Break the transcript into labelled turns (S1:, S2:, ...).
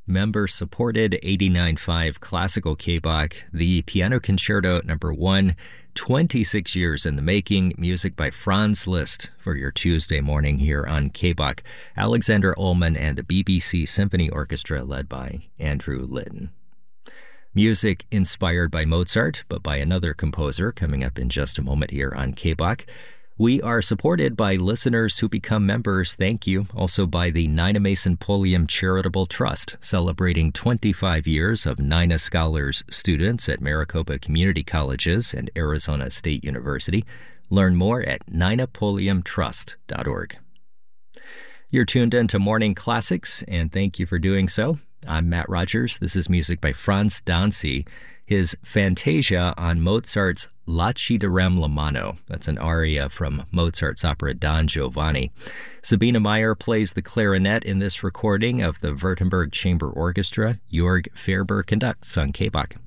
S1: member-supported 89.5 classical K-Bach, the Piano Concerto No. 1, 26 years in the making, music by Franz Liszt for your Tuesday morning here on K-Bach. Alexander Ullman and the BBC Symphony Orchestra led by Andrew Litton. Music inspired by Mozart, but by another composer, coming up in just a moment here on K-Bach. We are supported by listeners who become members, thank you. Also by the Nina Mason Pulliam Charitable Trust, celebrating 25 years of Nina Scholars students at Maricopa Community Colleges and Arizona State University. Learn more at ninapulliamtrust.org. You're tuned in to Morning Classics, and thank you for doing so. I'm Matt Rogers. This is music by Franz Danzi, his Fantasia on Mozart's Laciderem la mano. That's an aria from Mozart's opera Don Giovanni. Sabina Meyer plays the clarinet in this recording of the Württemberg Chamber Orchestra. Jörg Ferber conducts on K-Bach.